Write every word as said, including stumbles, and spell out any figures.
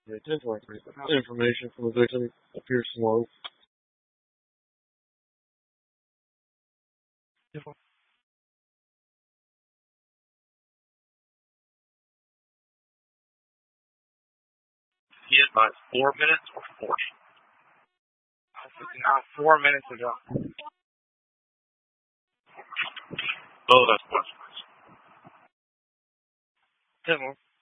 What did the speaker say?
Yeah, ten twenty-three. Information from the victim appears slow. He advised four minutes or forty. Uh, four minutes ago. Oh, that's questions. Ten more.